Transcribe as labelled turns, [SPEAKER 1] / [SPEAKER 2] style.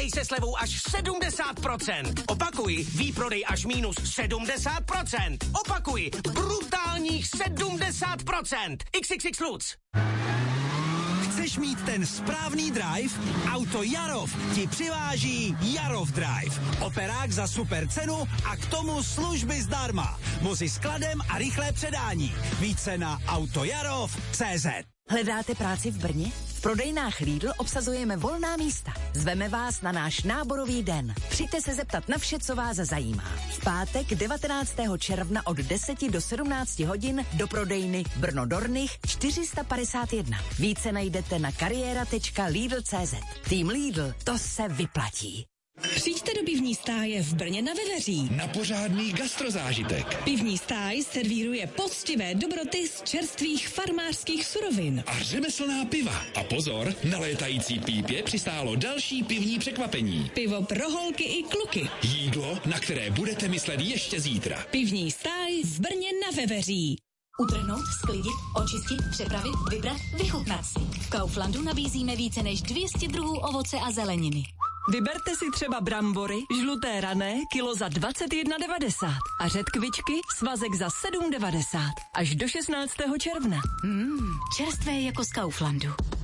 [SPEAKER 1] výprodej se slevou až 70%. Opakuji, výprodej až minus 70%. Opakuji, brutálních 70%. XXX Lutz.
[SPEAKER 2] Chceš mít ten správný drive? Auto Jarov ti přiváží Jarov Drive. Operák za super cenu a k tomu služby zdarma. Vozy s kladem a rychlé předání. Více na autojarov.cz.
[SPEAKER 3] Hledáte práci v Brně? V prodejnách Lidl obsazujeme volná místa. Zveme vás na náš náborový den. Přijďte se zeptat na vše, co vás zajímá. V pátek 19. června od 10 do 17 hodin do prodejny Brno Dornych 451. Více najdete na kariéra.lidl.cz. Tým Lidl, to se vyplatí.
[SPEAKER 4] Přijďte do pivní stáje v Brně na Veveří.
[SPEAKER 5] Na pořádný gastrozážitek.
[SPEAKER 4] Pivní stáj servíruje poctivé dobroty z čerstvých farmářských surovin.
[SPEAKER 5] A řemeslná piva. A pozor, na létající pípě přistálo další pivní překvapení.
[SPEAKER 4] Pivo pro holky i kluky.
[SPEAKER 5] Jídlo, na které budete myslet ještě zítra.
[SPEAKER 4] Pivní stáj v Brně na Veveří.
[SPEAKER 6] Utrhnout, sklidit, očistit, přepravit, vybrat, vychutnat si. V Kauflandu nabízíme více než 200 druhů ovoce a zeleniny.
[SPEAKER 7] Vyberte si třeba brambory, žluté rané, kilo za 21,90 a řetkvičky, svazek za 7,90 až do 16. června.
[SPEAKER 6] Čerstvé jako z Kauflandu.